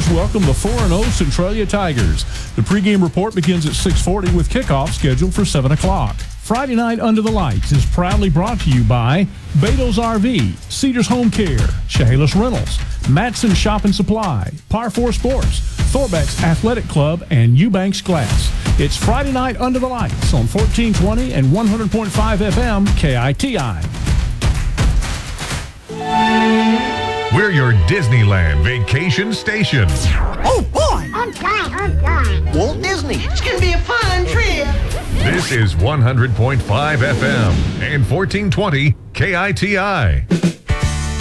Tigers welcome the 4-0 Centralia Tigers. The pregame report begins at 6:40 with kickoff scheduled for 7 o'clock. Friday Night Under the Lights is proudly brought to you by Beto's RV, Cedars Home Care, Chehalis Rentals, Matson Shop and Supply, Par 4 Sports, Thorbeck's Athletic Club, and Eubanks Glass. It's Friday Night Under the Lights on 1420 and 100.5 FM KITI. We're your Disneyland vacation station. Oh, boy! I'm done. Walt Disney. It's going to be a fun trip. This is 100.5 FM and 1420 KITI.